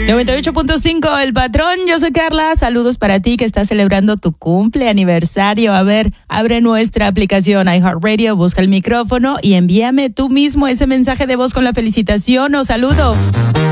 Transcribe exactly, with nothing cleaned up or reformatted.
noventa y ocho punto cinco El Patrón, yo soy Carla, saludos para ti que estás celebrando tu cumple aniversario. A ver, abre nuestra aplicación iHeartRadio, busca el micrófono y envíame tú mismo ese mensaje de voz con la felicitación o saludo.